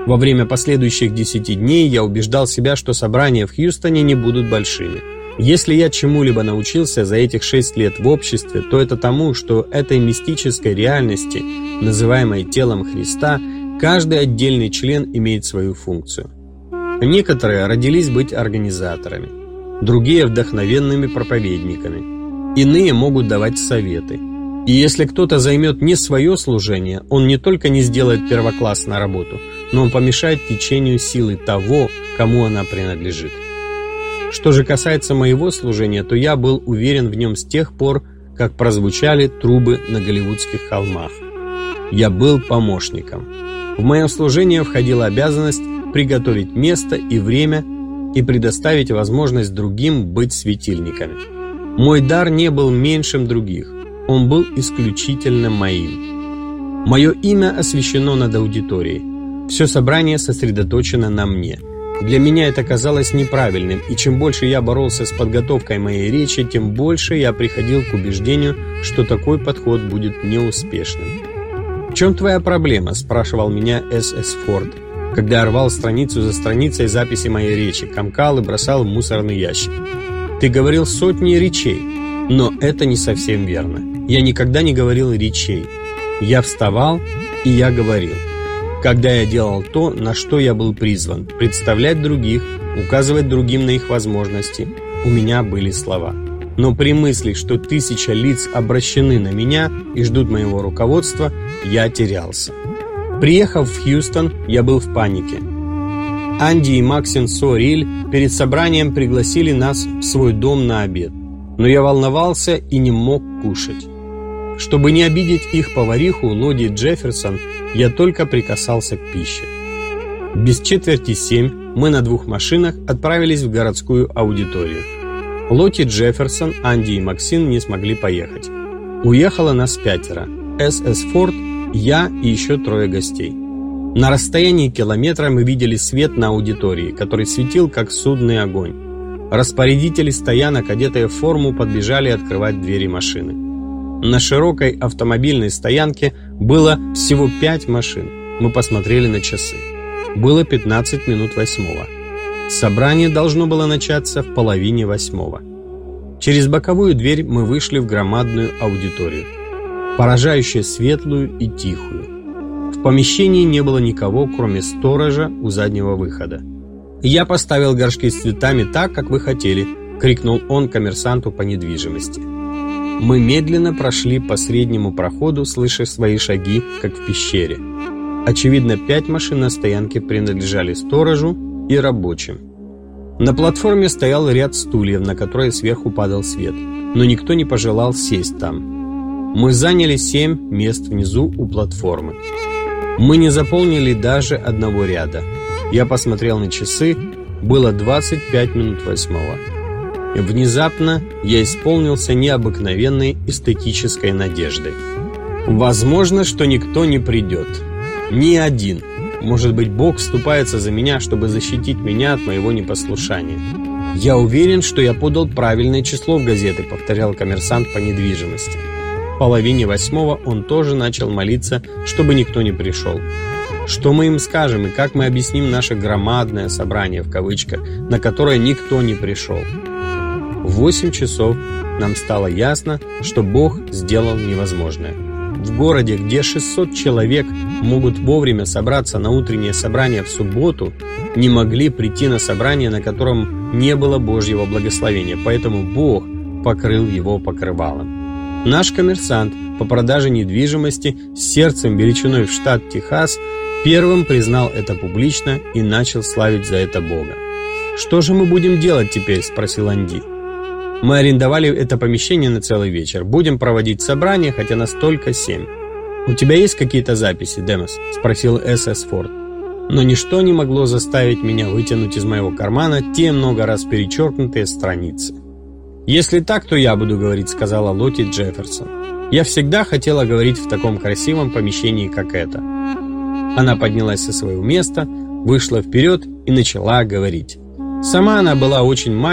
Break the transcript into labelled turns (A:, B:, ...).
A: Во время последующих 10 дней я убеждал себя, что собрания в Хьюстоне не будут большими. Если я чему-либо научился за этих 6 лет в обществе, то это тому, что этой мистической реальности, называемой телом Христа, каждый отдельный член имеет свою функцию. Некоторые родились быть организаторами, другие – вдохновенными проповедниками, иные могут давать советы. И если кто-то займет не свое служение, он не только не сделает первоклассную работу, но он помешает течению силы того, кому она принадлежит. Что же касается моего служения, то я был уверен в нем с тех пор, как прозвучали трубы на голливудских холмах. Я был помощником. В мое служение входила обязанность приготовить место и время и предоставить возможность другим быть светильниками. Мой дар не был меньшим других, он был исключительно моим. Мое имя освящено над аудиторией. Все собрание сосредоточено на мне. Для меня это казалось неправильным, и чем больше я боролся с подготовкой моей речи, тем больше я приходил к убеждению, что такой подход будет неуспешным. «В чем твоя проблема?» – спрашивал меня С.С. Форд, когда я рвал страницу за страницей записи моей речи, комкал и бросал в мусорный ящик. «Ты говорил сотни речей, но это не совсем верно. Я никогда не говорил речей. Я вставал, и я говорил. Когда я делал то, на что я был призван, представлять других, указывать другим на их возможности, у меня были слова. Но при мысли, что 1000 лиц обращены на меня и ждут моего руководства, я терялся. Приехав в Хьюстон, я был в панике. Анди и Максин Сориль перед собранием пригласили нас в свой дом на обед, но я волновался и не мог кушать. Чтобы не обидеть их повариху Лоди Джефферсон, я только прикасался к пище. Без 6:45 мы на 2 машинах отправились в городскую аудиторию. Лоти Джефферсон, Анди и Максин не смогли поехать. Уехало нас 5: С.С. Форд, я и еще 3 гостей. На расстоянии километра мы видели свет на аудитории, который светил как судный огонь. Распорядители стоянок, одетые в форму, подбежали открывать двери машины. На широкой автомобильной стоянке было всего 5 машин. Мы посмотрели на часы. Было 15 минут 8. Собрание должно было начаться в половине 8. Через боковую дверь мы вышли в громадную аудиторию, поражающе светлую и тихую. В помещении не было никого, кроме сторожа у заднего выхода. «Я поставил горшки с цветами так, как вы хотели», — крикнул он коммерсанту по недвижимости. Мы медленно прошли по среднему проходу, слыша свои шаги, как в пещере. Очевидно, 5 машин на стоянке принадлежали сторожу и рабочим. На платформе стоял ряд стульев, на которые сверху падал свет, но никто не пожелал сесть там. Мы заняли 7 мест внизу у платформы. Мы не заполнили даже одного ряда. Я посмотрел на часы, было 25 минут 8. И внезапно я исполнился необыкновенной эстетической надеждой. Возможно, что никто не придет. Ни один. Может быть, Бог вступается за меня, чтобы защитить меня от моего непослушания. «Я уверен, что я подал правильное число в газеты», — повторял коммерсант по недвижимости. В половине 8 он тоже начал молиться, чтобы никто не пришел. Что мы им скажем и как мы объясним наше «громадное собрание» в кавычках, на которое никто не пришел? В 8 часов нам стало ясно, что Бог сделал невозможное. В городе, где 600 человек могут вовремя собраться на утреннее собрание в субботу, не могли прийти на собрание, на котором не было Божьего благословения, поэтому Бог покрыл его покрывалом. Наш коммерсант по продаже недвижимости с сердцем величиной в штат Техас первым признал это публично и начал славить за это Бога. «Что же мы будем делать теперь?» – спросил Анди. «Мы арендовали это помещение на целый вечер. Будем проводить собрание, хотя нас только 7. «У тебя есть какие-то записи, Демос?» – спросил С.С. Форд. Но ничто не могло заставить меня вытянуть из моего кармана те много раз перечеркнутые страницы. «Если так, то я буду говорить», – сказала Лоти Джефферсон. «Я всегда хотела говорить в таком красивом помещении, как это». Она поднялась со своего места, вышла вперед и начала говорить. Сама она была очень маленькой,